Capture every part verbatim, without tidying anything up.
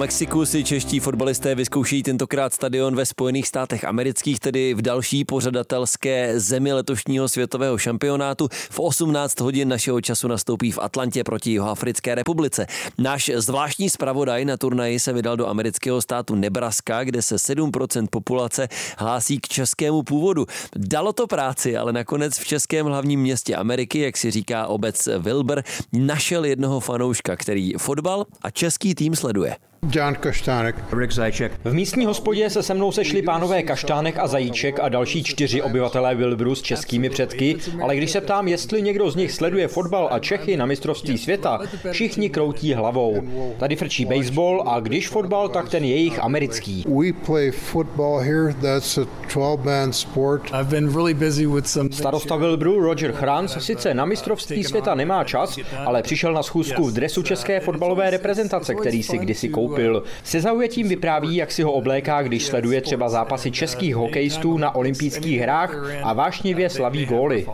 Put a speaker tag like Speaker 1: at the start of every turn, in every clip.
Speaker 1: Mexiku si čeští fotbalisté vyzkoušejí tentokrát stadion ve Spojených státech amerických, tedy v další pořadatelské zemi letošního světového šampionátu. V osmnáct hodin našeho času nastoupí v Atlantě proti Jihoafrické republice. Náš zvláštní zpravodaj na turnaji se vydal do amerického státu Nebraska, kde se sedm procent populace hlásí k českému původu. Dalo to práci, ale nakonec v českém hlavním městě Ameriky, jak si říká obec Wilbur, našel jednoho fanouška, který fotbal a český tým sleduje.
Speaker 2: Jan Kaštánek.
Speaker 3: Rick Zajíček. V místní hospodě se se mnou sešli pánové Kaštánek a Zajíček a další čtyři obyvatelé Wilburu s českými předky, ale když se ptám, jestli někdo z nich sleduje fotbal a Čechy na mistrovství světa, všichni kroutí hlavou. Tady frčí baseball a když fotbal, tak ten jejich americký.
Speaker 2: We play football here, that's a twelve man sport.
Speaker 3: I've been really busy with some... Starosta Wilburu Roger Chranc sice na mistrovství světa nemá čas, ale přišel na schůzku v dresu české fotbalové reprezentace, který si kdysi koupil. Se zaujetím vypráví, jak si ho obléká, když sleduje třeba zápasy českých hokejistů na olympijských hrách a vášnivě slaví góly.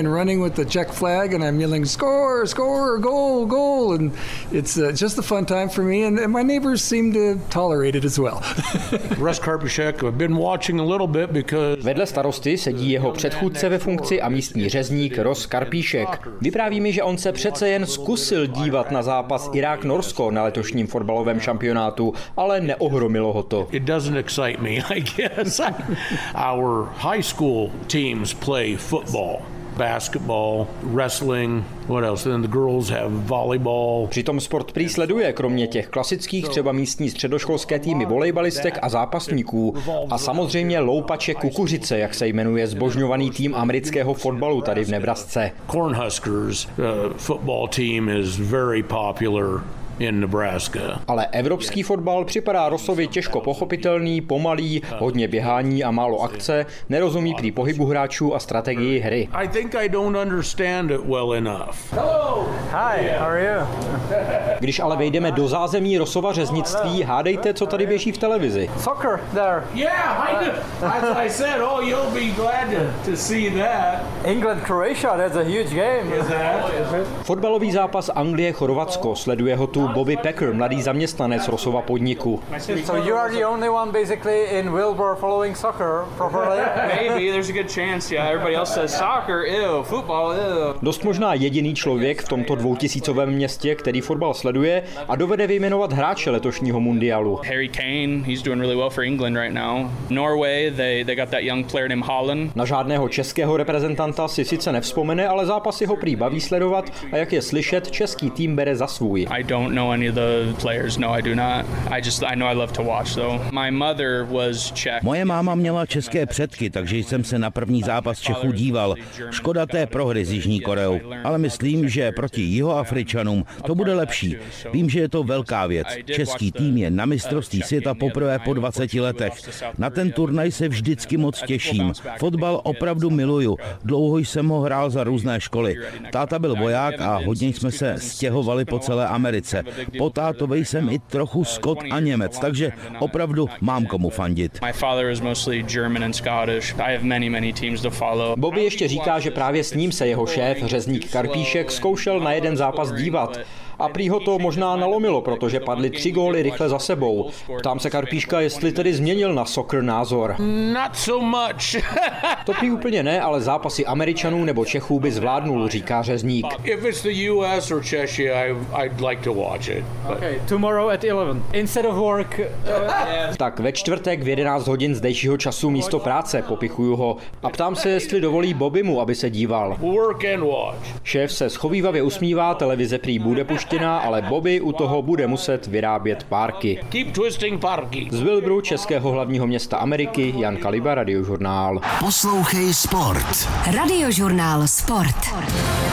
Speaker 3: Vedle starosty sedí jeho předchůdce ve funkci a místní řezník Ross Karpíšek. Vypráví mi, že on se přece jen zkusil dívat na zápas Irák-Norsko na letošním fotbalovém šampionátu, ale neohromilo ho to.
Speaker 4: It doesn't excite me, I guess. Our high school teams play football, basketball, wrestling, what else? Then the girls have volleyball.
Speaker 3: Přitom sport prý sleduje, kromě těch klasických, třeba místní středoškolské týmy volejbalistek a zápasníků. A samozřejmě loupače kukuřice, jak se jmenuje zbožňovaný tým amerického fotbalu tady v Nebrasce.
Speaker 4: Cornhuskers uh, football team is very popular in Nebraska. Ale
Speaker 3: evropský fotbal připadá Rossovi těžko pochopitelný, pomalý, hodně běhání a málo akce, nerozumí prý pohybu hráčů a strategii hry.
Speaker 4: I think I don't understand it well enough.
Speaker 3: Hello. Hi, how are you? Když ale vejdeme do zázemí Rossova řeznictví, hádejte, co tady běží v televizi.
Speaker 5: Soccer there.
Speaker 4: Yeah, I do. As I said, oh, you'll be glad to, to see that.
Speaker 5: England Croatia, that's a huge game.
Speaker 4: Is that?
Speaker 3: Fotbalový zápas Anglie-Chorvatsko, sleduje ho tu Bobby Packer, mladý zaměstnanec Rossova podniku.
Speaker 5: So you are the only one basically in Wilbur following soccer properly?
Speaker 6: Maybe there's a good chance. Yeah, everybody else says soccer, ew, football, ew.
Speaker 3: Dost možná jediný člověk v tomto dvoutisícovém městě, který fotbal sleduje a dovede vyjmenovat hráče letošního mundialu.
Speaker 6: Harry Kane, he's doing really well for England right now. Norway, they they got that young player named Haaland.
Speaker 3: Na žádného českého reprezentanta si sice nevzpomene, ale zápasy ho prý baví sledovat a jak je slyšet, český tým bere za svůj.
Speaker 6: I don't know any of the players. No, I do not. I just I know I love to watch though. My mother was Czech.
Speaker 7: Moje máma měla české předky, takže jsem se na první zápas Čechů díval. Škoda té prohry s Jižní Koreou, ale myslím, že proti Jihoafričanům to bude lepší. Vím, že je to velká věc. Český tým je na mistrovství světa poprvé po dvaceti letech. Na ten turnaj se vždycky moc těším. Fotbal opravdu miluju. Dlouho jsem ho hrál za různé školy. Táta byl voják a hodně jsme se stěhovali po celé Americe. Po tátovi jsem i trochu Skot a Němec, takže opravdu mám komu fandit.
Speaker 3: Bobby ještě říká, že právě s ním se jeho šéf, řezník Karpíšek, zkoušel na jeden zápas dívat. A prý ho to možná nalomilo, protože padly tři góly rychle za sebou. Ptám se Karpíška, jestli tedy změnil na soccer názor.
Speaker 4: Not so much.
Speaker 3: To prý úplně ne, ale zápasy Američanů nebo Čechů by zvládnul, říká řezník.
Speaker 4: If it's the U S or Czechia, I'd like to watch it.
Speaker 5: Okay, tomorrow at eleven. Instead of work.
Speaker 3: Uh... Tak ve čtvrtek v jedenáct hodin zdejšího času místo práce, popichuju ho. A ptám se, jestli dovolí Bobbymu, aby se díval.
Speaker 4: Work and watch.
Speaker 3: Šéf se schovívavě usmívá, televize prý bude puštěná, ale Bobby u toho bude muset vyrábět párky.
Speaker 4: Keep twisting párky.
Speaker 3: Z Wilburu, českého hlavního města Ameriky, Jan Kaliba, Radiožurnál.
Speaker 8: Poslouchej sport. Radiožurnál Sport.